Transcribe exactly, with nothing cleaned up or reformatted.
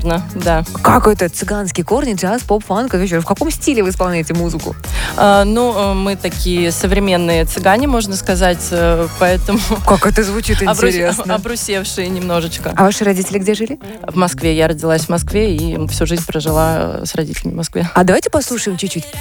Да. Как это? Цыганские корни, джаз, поп, фанк? В каком стиле вы исполняете музыку? А, ну, мы такие современные цыгане, можно сказать, поэтому... Как это звучит интересно. Обрус... Обрусевшие немножечко. А ваши родители где жили? В Москве. Я родилась в Москве и всю жизнь прожила с родителями в Москве. А давайте послушаем чуть-чуть